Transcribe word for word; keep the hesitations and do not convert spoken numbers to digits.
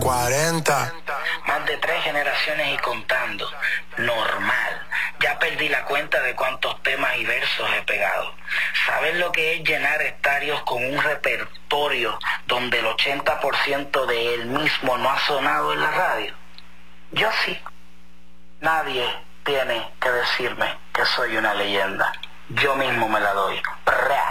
cuarenta. Más de tres generaciones y contando. Normal. Ya perdí la cuenta de cuántos temas y versos he pegado. ¿Sabes lo que es llenar estadios con un repertorio donde el ochenta por ciento de él mismo no ha sonado en la radio? Yo sí. Nadie tiene que decirme que soy una leyenda. Yo mismo me la doy. ¡Pra!